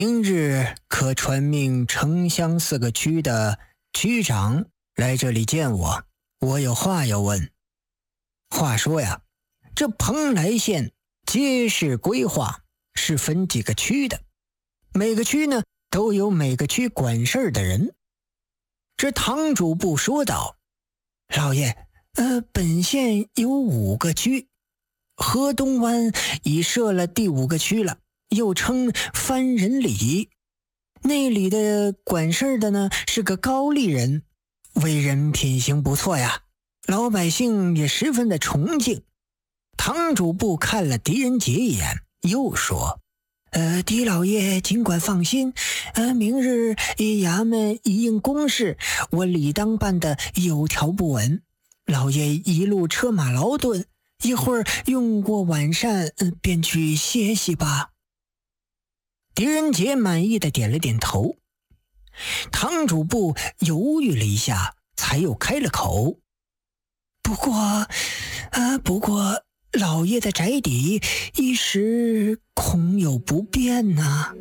明日可传命城乡4个区的区长来这里见我，我有话要问。话说呀，这蓬莱县街市规划是分几个区的，每个区呢都有每个区管事儿的人。这堂主簿说道：老爷，本县有5个区，河东湾已设了第5个区了，又称番人里。那里的管事的呢是个高丽人，为人品行不错呀，老百姓也十分的崇敬。堂主簿看了狄仁杰一眼，又说：狄老爷尽管放心，明日衙门一应公事，我理当办得有条不紊。老爷一路车马劳顿，一会儿用过晚膳，便去歇息吧。狄仁杰满意的点了点头。堂主簿犹豫了一下，才又开了口：不过老爷的宅邸一时恐有不便呐。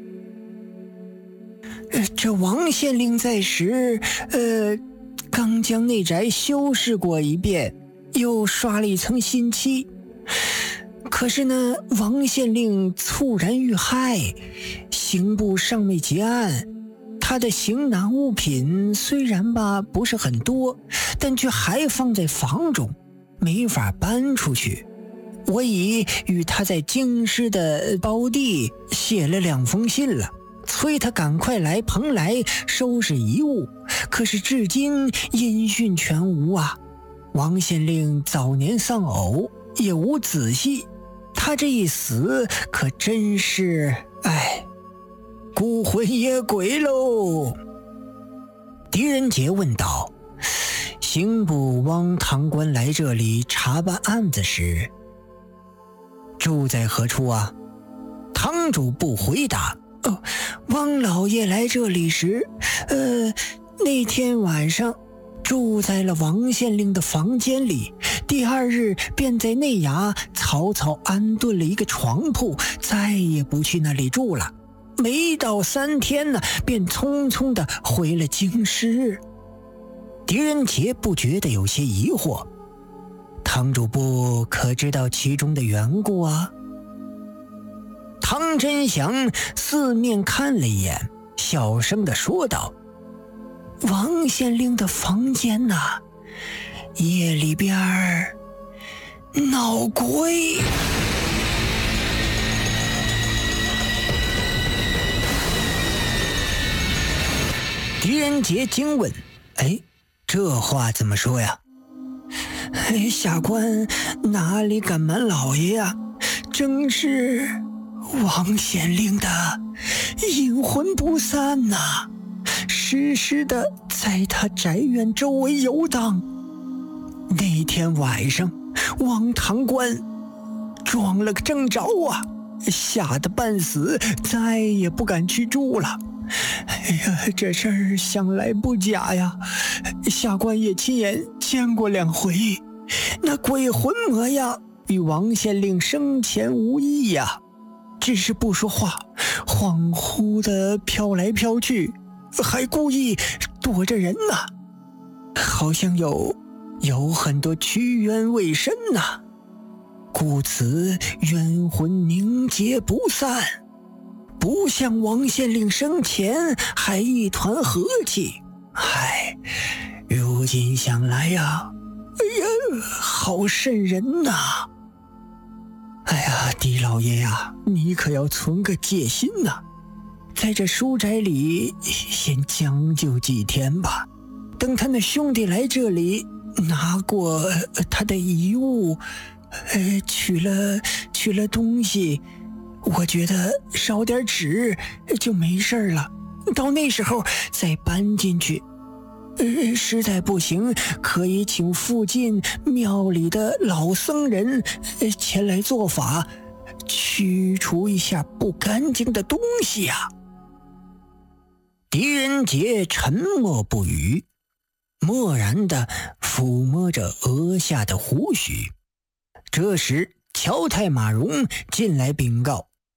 这王县令在时，刚将内宅修饰过一遍，又刷了一层新漆。可是呢，王县令猝然遇害，刑部尚未结案，他的行囊物品虽然不是很多，但却还放在房中，没法搬出去。我已与他在京师的胞弟写了2封信了，催他赶快来蓬莱收拾遗物，可是至今音讯全无啊。王县令早年丧偶，也无子息，他这一死可真是孤魂野鬼喽。狄仁杰问道：刑部汪堂官来这里查办案子时，住在何处啊？堂主簿回答：汪老爷来这里时，那天晚上住在了王县令的房间里，第2日便在内衙草草安顿了一个床铺，再也不去那里住了。没到3天呢，便匆匆地回了京师。狄仁杰不觉得有些疑惑：堂主簿可知道其中的缘故啊？唐真祥四面看了一眼，小声地说道：王县令的房间呐，夜里边闹鬼。狄仁杰惊问：这话怎么说呀？下官哪里敢瞒老爷呀？正是王县令的阴魂不散呐，时时的在他宅院周围游荡。那天晚上，王堂官撞了个正着啊，吓得半死，再也不敢去住了。这事儿想来不假呀，下官也亲眼见过2回，那鬼魂模样与王县令生前无异呀，只是不说话，恍惚的飘来飘去，还故意躲着人呐，好像有很多屈冤未伸呐，故此冤魂凝结不散，不像王县令生前还一团和气。如今想来呀，好瘆人呐。狄老爷呀，你可要存个戒心呐，在这书宅里先将就几天吧，等他那兄弟来这里拿过他的遗物，取了东西，我觉得烧点纸就没事了，到那时候再搬进去。实在不行，可以请附近庙里的老僧人前来做法，驱除一下不干净的东西呀。狄仁杰沉默不语，默然地抚摸着额下的胡须。这时乔太马荣进来禀告：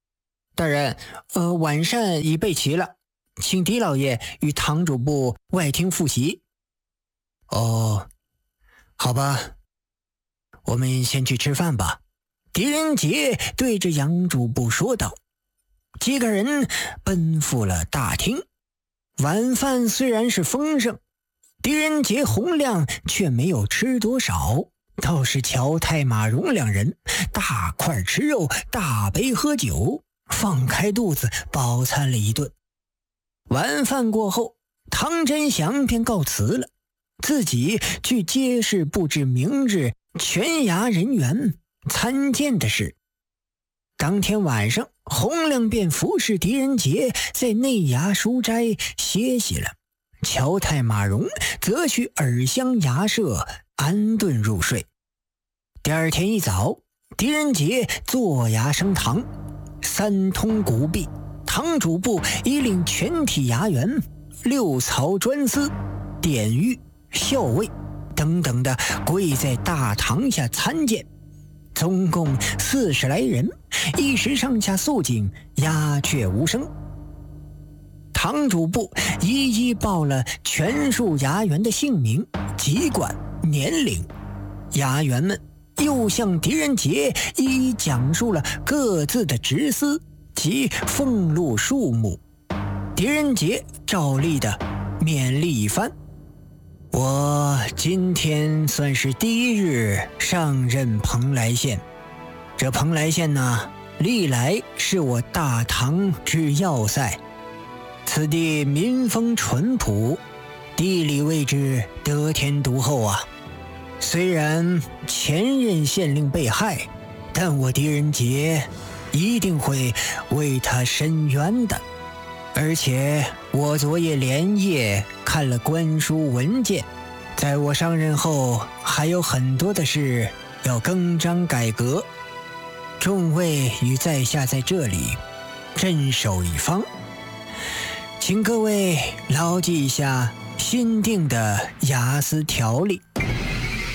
大人，晚膳已备齐了，请狄老爷与堂主部外厅复习。 哦，好吧，我们先去吃饭吧。 狄仁杰对着杨主簿说道。几个人奔赴了大厅。晚饭虽然是丰盛，狄仁杰、洪亮却没有吃多少，倒是乔太马荣两人大块吃肉，大杯喝酒，放开肚子饱餐了一顿。晚饭过后，唐真祥便告辞了，自己去街市布置明日全衙人员参见的事。当天晚上，洪亮便服侍狄仁杰在内衙书斋歇息了，乔太马荣则去耳乡衙舍安顿入睡。第二天一早，狄仁杰坐衙升堂，三通古壁，堂主部已令全体衙员、六曹专司、典狱、校尉等等的跪在大堂下参见，总共40来人，一时上下肃静，鸦雀无声。堂主部一一报了全数衙员的姓名、籍贯、年龄，衙员们又向狄仁杰一一讲述了各自的职司及俸禄数目。狄仁杰照例的勉励一番。我今天算是第一日上任蓬莱县，这蓬莱县呢，历来是我大唐之要塞，此地民风淳朴，地理位置得天独厚啊。虽然前任县令被害，但我狄仁杰一定会为他伸冤的。而且我昨夜连夜看了官书文件，在我上任后还有很多的事要更张改革，众位与在下在这里镇守一方，请各位牢记一下新定的衙司条例。